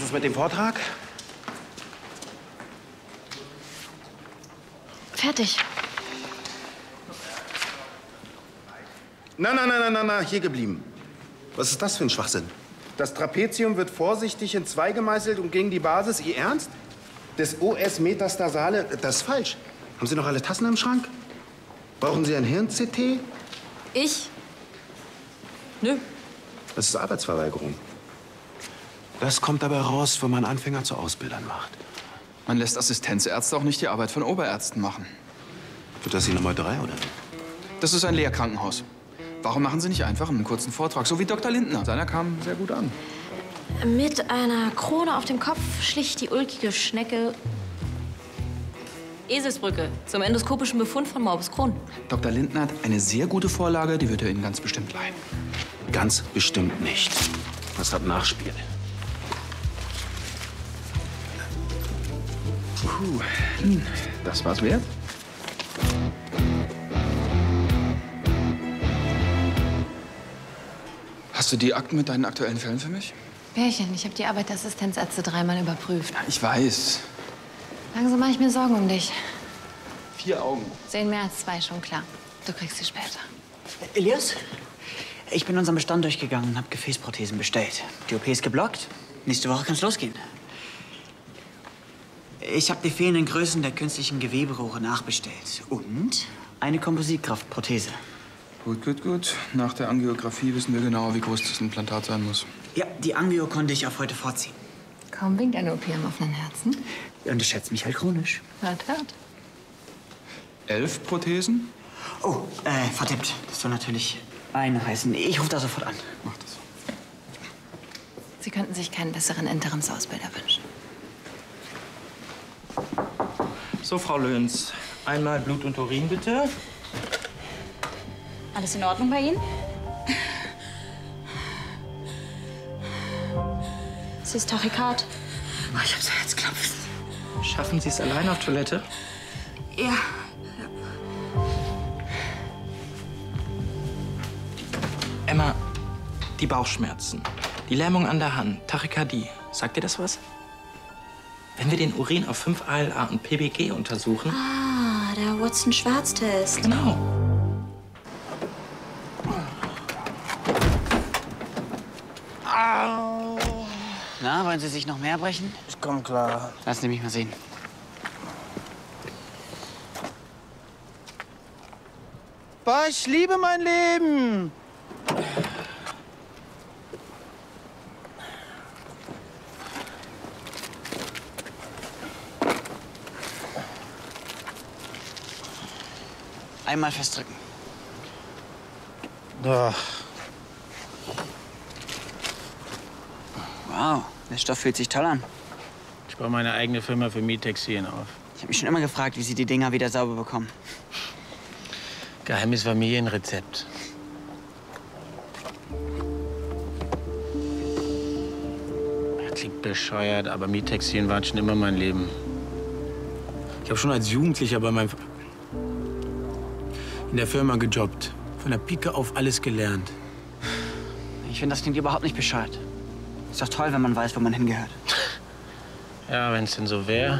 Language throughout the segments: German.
es mit dem Vortrag? Fertig. Na, hier geblieben. Was ist das für ein Schwachsinn? Das Trapezium wird vorsichtig in zwei gemeißelt und gegen die Basis. Ihr Ernst? Das OS Metastasale, das ist falsch. Haben Sie noch alle Tassen im Schrank? Brauchen Sie ein Hirn-CT? Ich? Nö. Das ist Arbeitsverweigerung. Das kommt dabei raus, wenn man Anfänger zu Ausbildern macht. Man lässt Assistenzärzte auch nicht die Arbeit von Oberärzten machen. Wird das die Nummer 3, oder? Das ist ein Lehrkrankenhaus. Warum machen Sie nicht einfach einen kurzen Vortrag, so wie Dr. Lindner? Seiner kam sehr gut an. Mit einer Krone auf dem Kopf schlich die ulkige Schnecke Eselsbrücke zum endoskopischen Befund von Morbus Crohn. Dr. Lindner hat eine sehr gute Vorlage, die wird er Ihnen ganz bestimmt leihen. Ganz bestimmt nicht. Das hat Nachspiel. Puh, das war's wert. Hast du die Akten mit deinen aktuellen Fällen für mich? Pärchen, ich habe die Arbeit der Assistenzärzte 3-mal überprüft. Ja, ich weiß. Langsam mache ich mir Sorgen um dich. 4 Augen. Sehen mehr als 2, schon klar. Du kriegst sie später. Elias, ich bin unseren Bestand durchgegangen und habe Gefäßprothesen bestellt. Die OP ist geblockt. Nächste Woche kann's losgehen. Ich habe die fehlenden Größen der künstlichen Geweberohre nachbestellt. Und eine Kompositkraftprothese. Gut. Nach der Angiografie wissen wir genauer, wie groß das Implantat sein muss. Ja, die Angio konnte ich auf heute vorziehen. Kaum winkt eine OP am offenen Herzen. Ihr unterschätzt mich halt chronisch. Hört. 11 Prothesen? Oh, verdammt. Das soll natürlich eine heißen. Ich rufe da sofort an. Mach das. Sie könnten sich keinen besseren Interimsausbilder wünschen. So, Frau Löhns, einmal Blut und Urin, bitte. Alles in Ordnung bei Ihnen? Sie ist Tachykard. Oh, ich hab's Herzklopfen. Schaffen Sie es allein auf Toilette? Ja. Emma, die Bauchschmerzen, die Lähmung an der Hand, Tachykardie. Sagt dir das was? Wenn wir den Urin auf 5-ALA und PBG untersuchen... Ah, der Watson-Schwarz-Test. Genau. Na, wollen Sie sich noch mehr brechen? Ich komm klar. Lassen Sie mich mal sehen. Boah, ich liebe mein Leben. Einmal festdrücken. Ach. Wow, der Stoff fühlt sich toll an. Ich baue meine eigene Firma für Mietextilien auf. Ich habe mich schon immer gefragt, wie Sie die Dinger wieder sauber bekommen. Geheimes Familienrezept. Klingt bescheuert, aber Miettextilien waren schon immer mein Leben. Ich habe schon als Jugendlicher in der Firma gejobbt. Von der Pike auf alles gelernt. Ich finde, das klingt überhaupt nicht bescheuert. Ist doch toll, wenn man weiß, wo man hingehört. Ja, wenn es denn so wäre.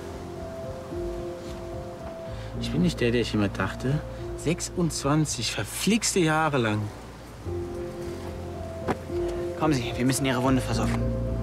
Ich bin nicht der ich immer dachte. 26 verflixte Jahre lang. Kommen Sie, wir müssen Ihre Wunde versorgen.